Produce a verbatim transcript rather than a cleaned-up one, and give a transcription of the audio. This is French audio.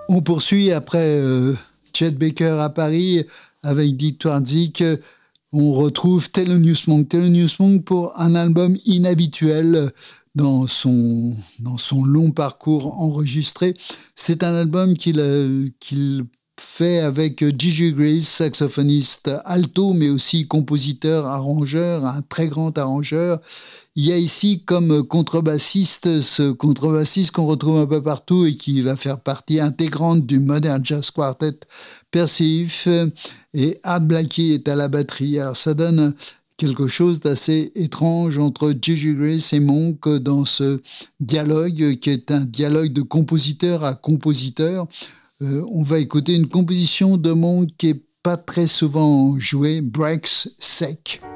On poursuit après euh, Chet Baker à Paris avec Dick Twardzik. On retrouve Thelonious Monk. Thelonious Monk pour un album inhabituel dans son, dans son long parcours enregistré. C'est un album qu'il, euh, qu'il fait avec Gigi Grace, saxophoniste alto, mais aussi compositeur, arrangeur, un très grand arrangeur. Il y a ici comme contrebassiste ce contrebassiste qu'on retrouve un peu partout et qui va faire partie intégrante du Modern Jazz Quartet Perseif, et Art Blakey est à la batterie. Alors ça donne quelque chose d'assez étrange entre Gigi Grace et Monk dans ce dialogue qui est un dialogue de compositeur à compositeur. Euh, on va écouter une composition de Monk qui est pas très souvent jouée, Breaks Sec.